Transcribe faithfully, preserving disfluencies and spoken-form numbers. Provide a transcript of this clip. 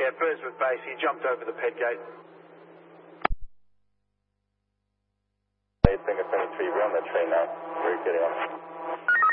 Yeah, Burswood base. He jumped over the ped gate. Finger seventy-three, we're on the train now. We're getting on.